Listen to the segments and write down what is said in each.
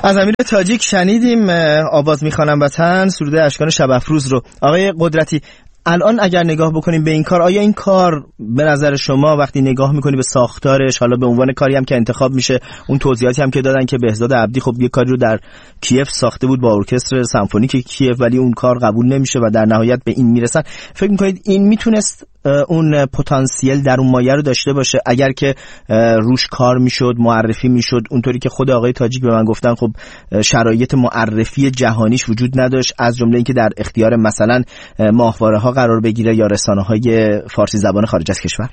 از امیر تاجیک شنیدیم آواز میخوانم وطن، سروده اشکان شب افروز رو. آقای قدرتی، الان اگر نگاه بکنیم به این کار، آیا این کار به نظر شما وقتی نگاه میکنی به ساختارش، حالا به عنوان کاری هم که انتخاب میشه، اون توضیحاتی هم که دادن که بهزاد عبدی خب یه کاری رو در کیف ساخته بود با ارکستر سمفونیک کیف ولی اون کار قبول نمیشه و در نهایت به این میرسن، فکر میکنید این میتونست اون پتانسیل در اون مایه رو داشته باشه اگر که روش کار میشد، معرفی میشد اونطوری که خود آقای تاجیک به من گفتن؟ خب شرایط معرفی جهانیش وجود نداشت، از جمله اینکه در اختیار مثلا ماهواره ها قرار بگیره یا رسانه های فارسی زبان خارج از کشور.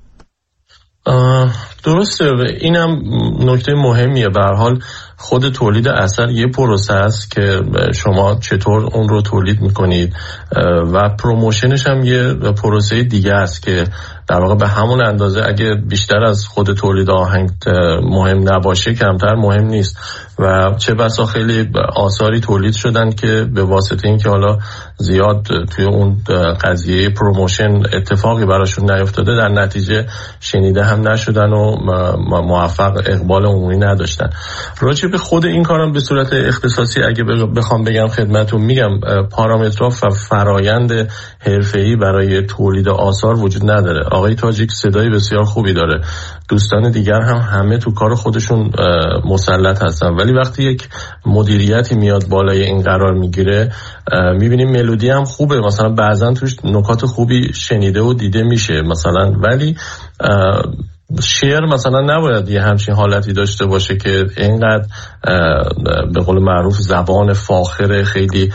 درسته، اینم نکته مهمیه. به هر حال خود تولید اثر یه پروسه است که شما چطور اون رو تولید میکنید و پروموشنش هم یه پروسه دیگه است که در واقع به همون اندازه اگه بیشتر از خود تولید آهنگ مهم نباشه کمتر مهم نیست و چه بسا خیلی آثاری تولید شدن که به واسطه این که حالا زیاد توی اون قضیه پروموشن اتفاقی براشون نیفتاده در نتیجه شنیده هم نشدن و موفق اقبال عمومی نداشتن. راجع به خود این کارم به صورت اختصاصی اگه بخوام بگم خدمتتون، میگم پارامترها و فرایند حرفه‌ای برای تولید آثار وجود نداره. آقای تاجیک صدای بسیار خوبی داره، دوستان دیگر هم همه تو کار خودشون مسلط هستن، ولی وقتی یک مدیریتی میاد بالای این قرار میگیره میبینیم ملودی هم خوبه، مثلا بعضا توش نکات خوبی شنیده و دیده میشه مثلا، ولی شعر مثلا نباید یه همچین حالتی داشته باشه که اینقدر به قول معروف زبان فاخر خیلی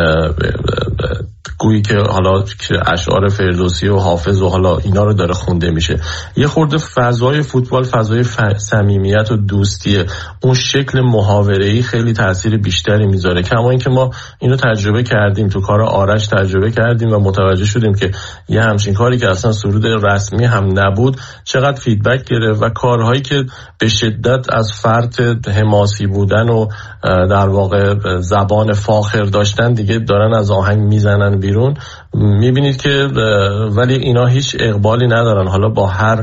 گویی که حالا اشعار فردوسی و حافظ و حالا اینا رو داره خونده میشه. یه خورده فضای فوتبال فضای صمیمیت و دوستیه، اون شکل محاوره‌ای خیلی تاثیر بیشتری میذاره. کما اینکه ما اینو تجربه کردیم تو کار آرش، تجربه کردیم و متوجه شدیم که یه همچین کاری که اصلا سرود رسمی هم نبود چقدر فیدبک گرفت و کارهایی که به شدت از فرط حماسی بودن و در واقع زبان فاخر داشتن دیگه دارن از آهنگ میزنن بیرون، میبینید که ولی اینا هیچ اقبالی ندارن. حالا با هر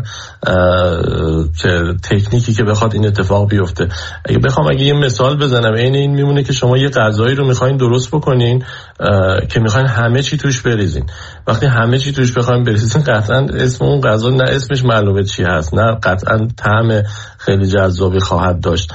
تکنیکی که بخواد این اتفاق بیفته، اگه یه مثال بزنم این میمونه که شما یه غذایی رو میخواین درست بکنین که میخواین همه چی توش بریزین. وقتی همه چی توش بخواین بریزین قطعا اسم اون غذا نه اسمش معلومه چی هست، نه قطعا طعم خیلی جذابی خواهد داشت.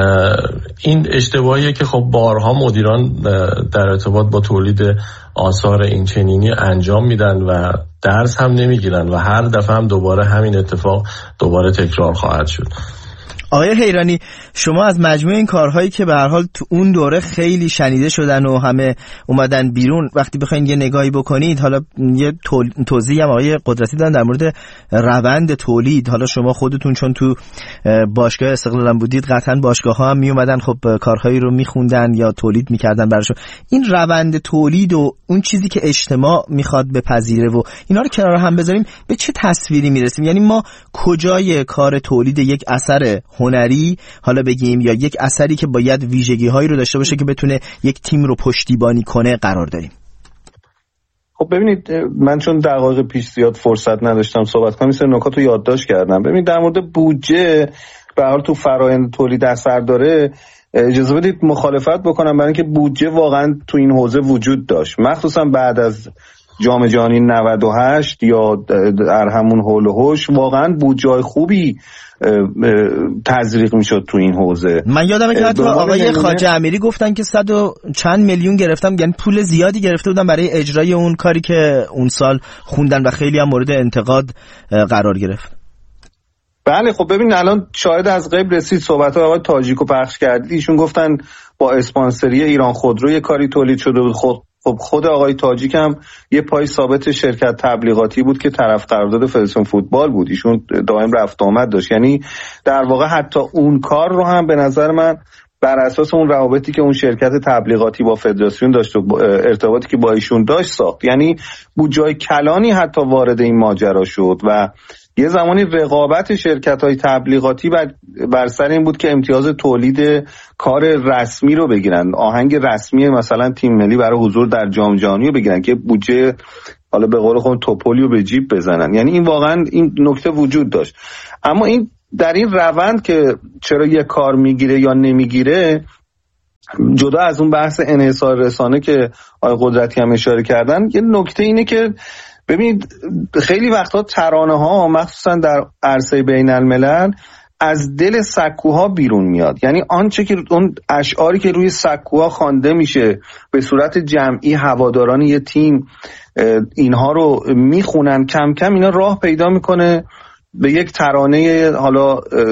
این اشتباهیه که خب بارها مدیران در ارتباط با تولید آثار این چنینی انجام میدن و درس هم نمیگیرن و هر دفعه هم دوباره همین اتفاق دوباره تکرار خواهد شد. آقای حیرانی، شما از مجموع این کارهایی که به هر حال تو اون دوره خیلی شنیده شدن و همه اومدن بیرون، وقتی بخواین یه نگاهی بکنید، حالا یه توضیحی هم آقای قدرتی دادن در مورد روند تولید، حالا شما خودتون چون تو باشگاه استقلال هم بودید قطعاً باشگاه‌ها هم می اومدن خب کارهایی رو میخوندن یا تولید میکردن براشون. این روند تولید و اون چیزی که اجتماع میخواد بپذیره و اینا رو کنار هم بذاریم، به چه تصویری میرسیم؟ یعنی ما کجای کار تولید یک اثر هنری حالا بگیم یا یک اثری که باید ویژگی‌هایی رو داشته باشه که بتونه یک تیم رو پشتیبانی کنه قرار داریم؟ خب ببینید، من چون دقایق پیش زیاد فرصت نداشتم صحبت کنم، این نکات رو یادداشت کردم. ببینید در مورد بودجه به هر حال تو فرآیند تولید اثر داره، اجازه بدید مخالفت بکنم، برای اینکه بودجه واقعا تو این حوزه وجود داشت، مخصوصا بعد از جام جهانی 98 یا در همون حول و حوش واقعا بودجه خوبی تزریق میشد تو این حوزه. من یادمه که حتی آقای خواجه امیری گفتن که 100 و چند میلیون گرفتم، یعنی پول زیادی گرفته بودن برای اجرای اون کاری که اون سال خوندن و خیلی هم مورد انتقاد قرار گرفت. بله خب ببین الان شاهد از غیب رسید، صحبت آقای تاجیکو پخش کردید، ایشون گفتن با اسپانسری ایران خودرو یه کاری تولید شده بود. خود آقای تاجیک هم یه پای ثابت شرکت تبلیغاتی بود که طرف قرارداد فدراسیون فوتبال بود، ایشون دائم رفت آمد داشت. یعنی در واقع حتی اون کار رو هم به نظر من بر اساس اون روابطی که اون شرکت تبلیغاتی با فدراسیون داشت و ارتباطی که با ایشون داشت ساخت. یعنی بودجه کلانی حتی وارد این ماجرا شد و یه زمانی رقابت شرکت‌های تبلیغاتی بر سر این بود که امتیاز تولید کار رسمی رو بگیرن، آهنگ رسمی مثلا تیم ملی برای حضور در جام جهانی رو بگیرن که بودجه حالا به قول خود توپولیو به جیب بزنن. یعنی این واقعا این نکته وجود داشت. اما این در این روند که چرا یه کار میگیره یا نمیگیره، جدا از اون بحث انحصار رسانه که آقای قدرتی هم اشاره کردن، یه نکته اینه که ببینید خیلی وقتا ترانه ها مخصوصا در عرصه بین الملل از دل سکوها بیرون میاد. یعنی آنچه که اون اشعاری که روی سکوها خوانده میشه به صورت جمعی، هواداران یه تیم اینها رو میخونن، کم کم اینا راه پیدا میکنه به یک ترانه حالا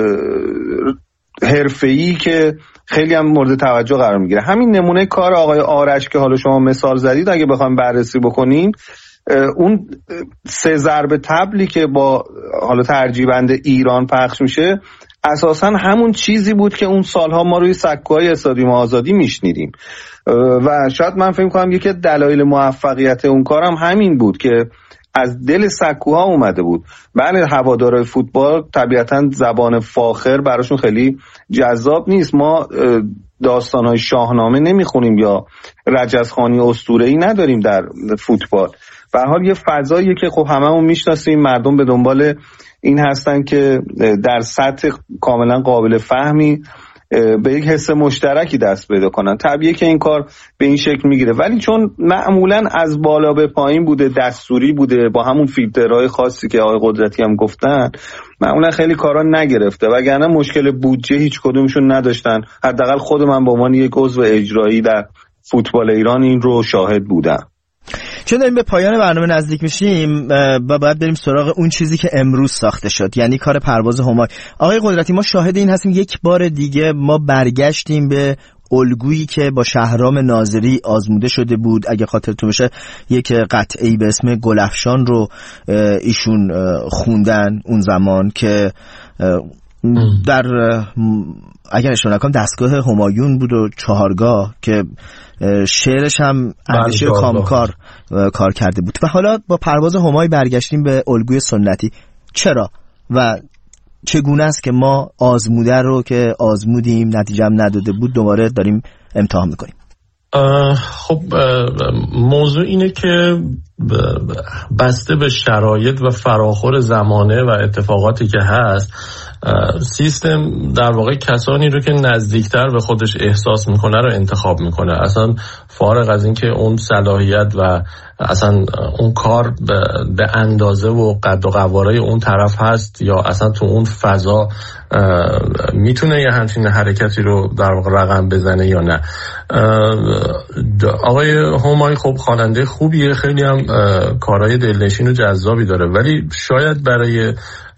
حرفه‌ای که خیلی هم مورد توجه قرار میگیره. همین نمونه کار آقای آرش که حالا شما مثال زدید اگه بخوایم بررسی بکنیم، اون 3 ضرب طبلی که با حالا ترجیبند ایران پخش میشه اساسا همون چیزی بود که اون سالها ما روی سکوهای استادیوم آزادی میشنیدیم و شاید من فکر کنم یکی از دلایل موفقیت اون کارم همین بود که از دل سکوها اومده بود. بله هوادارهای فوتبال طبیعتا زبان فاخر براشون خیلی جذاب نیست، ما داستانهای شاهنامه نمیخونیم یا رجزخوانی اسطوره‌ای نداریم در فوتبال. به هر حال یه فضاییه که خب هممون میشناسیم، مردم به دنبال این هستن که در سطح کاملا قابل فهمی به یک حس مشترکی دست پیدا کنن. طبیعیه که این کار به این شکل میگیره، ولی چون معمولا از بالا به پایین بوده، دستوری بوده، با همون فیلترهای خاصی که آقای قدرتی هم گفتن، معمولا خیلی کارا نگرفته، وگرنه مشکل بودجه هیچ کدومشون نداشتن. حداقل خود من به عنوان یک عضو اجرایی در فوتبال ایران این رو شاهد بودم. چون داریم به پایان برنامه نزدیک میشیم و باید بریم سراغ اون چیزی که امروز ساخته شد، یعنی کار پرواز همای. آقای قدرتی ما شاهد این هستیم یک بار دیگه ما برگشتیم به الگویی که با شهرام ناظری آزموده شده بود. اگه خاطرتون باشه یک قطعه‌ای به اسم گلفشان رو ایشون خوندن اون زمان که در اگر اشتباه نکنم دستگاه همایون بود و چهارگاه که شعرش هم اندیشه کامکار کار کرده بود. و حالا با پرواز همای برگشتیم به الگوی سنتی. چرا و چگونه است که ما آزموده رو که آزمودیم نتیجه هم نداده بود دوباره داریم امتحان میکنیم؟ خب موضوع اینه که بسته به شرایط و فراخور زمانه و اتفاقاتی که هست، سیستم در واقع کسانی رو که نزدیکتر به خودش احساس میکنه رو انتخاب میکنه، اصلا فارغ از اینکه اون صلاحیت و اصلا اون کار به اندازه و قد و قواره اون طرف هست یا اصلا تو اون فضا میتونه یه همچین حرکتی رو در واقع رقم بزنه یا نه. آقای همای خب خواننده خوبیه، خیلی هم کارهای دلنشین و جذابی داره، ولی شاید برای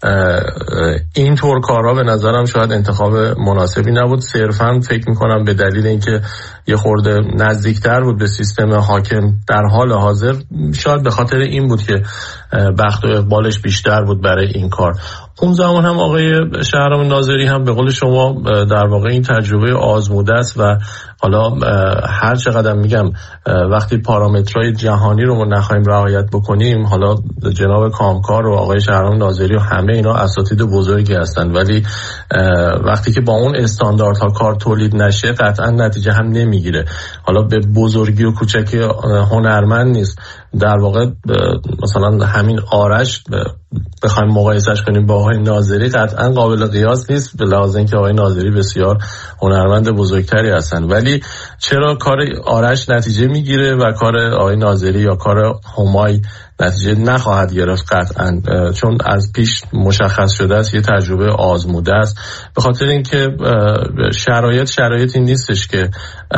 این طور کارها به نظرم شاید انتخاب مناسبی نبود. صرفا فکر میکنم به دلیل اینکه یه خورده نزدیکتر بود به سیستم حاکم در حال حاضر، شاید به خاطر این بود که بخت و اقبالش بیشتر بود برای این کار. اون زمان هم آقای شهرام ناظری هم به قول شما در واقع این تجربه آزموده است و حالا هر چقدر میگم وقتی پارامترهای جهانی رو ما نخواهیم رعایت بکنیم، حالا جناب کامکار و آقای شهرام ناظری و همه اینا اساتید بزرگی هستن، ولی وقتی که با اون استانداردها کار تولید نشه قطعا نتیجه هم نمیگیره. حالا به بزرگی و کوچکی هنرمند نیست، در واقع مثلا همین آرش بخوایم مقایسش کنیم با آقای ناظری قطعا قابل قیاس نیست، به لحاظ اینکه آقای ناظری بسیار هنرمند بزرگتری هستن، ولی چرا کار آرش نتیجه میگیره و کار آقای ناظری یا کار همای نتیجه نخواهد گرفت؟ قطعا چون از پیش مشخص شده است یه تجربه آزموده است، به خاطر اینکه شرایطی نیستش که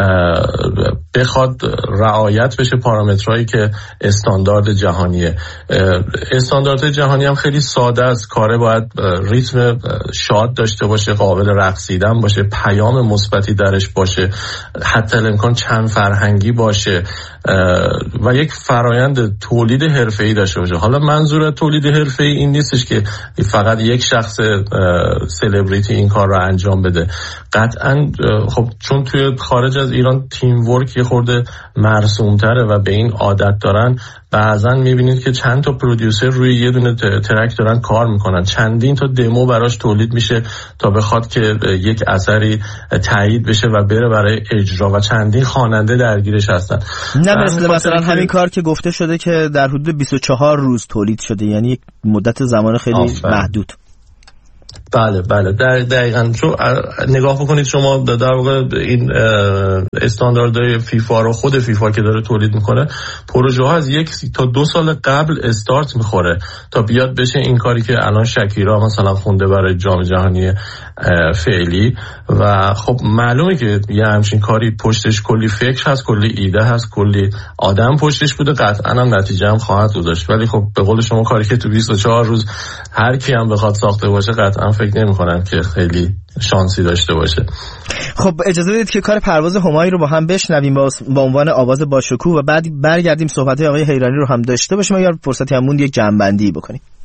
بخواد رعایت بشه پارامترهایی که استاندارد جهانیه. استاندارد جهانی هم خیلی ساده است، کاره باید ریتم شاد داشته باشه، قابل رقصیدن باشه، پیام مثبتی درش باشه، حتی الامکان چند فرهنگی باشه و یک فرایند تولید حرفه‌ای داشته باشه. حالا منظور تولید حرفه‌ای این نیستش که فقط یک شخص سلبریتی این کار رو انجام بده. قطعاً خب چون توی خارج از ایران تیم ورک یه خورده مرسوم‌تره و به این عادت دارن، بعضا میبینید که چند تا پرودیوسر روی یه دونه ترک دارن کار میکنن، چندین تا دمو براش تولید میشه تا بخواد که یک اثری تایید بشه و بره برای اجرا و چندین خواننده درگیرش هستن. نه مثلا همین کار که گفته شده که در حدود 24 روز تولید شده، یعنی یک مدت زمان خیلی محدود. بله دقیقاً. چون نگاه بکنید شما در واقع این استانداردهای فیفا رو، خود فیفا که داره تولید میکنه، پروژه ها از 1 تا 2 سال قبل استارت میخوره تا بیاد بشه این کاری که الان شکیرا مثلا خونده برای جام جهانی فعلی. و خب معلومه که یه همچین کاری پشتش کلی فکر هست، کلی ایده هست، کلی آدم پشتش بوده، قطعا هم نتیجه هم خواهد داشت. ولی خب به قول شما کاری که تو 24 روز هر کی هم بخواد ساخته باشه، قطعا فکر نمی‌کنم که خیلی شانسی داشته باشه. خب اجازه بدید که کار پرواز همایی رو با هم بشنویم با عنوان آواز باشکوه و بعد برگردیم صحبت‌های آقای حیرانی رو هم داشته باشیم. اگر فرصتی هم موند یک جمع‌بندی بکنیم.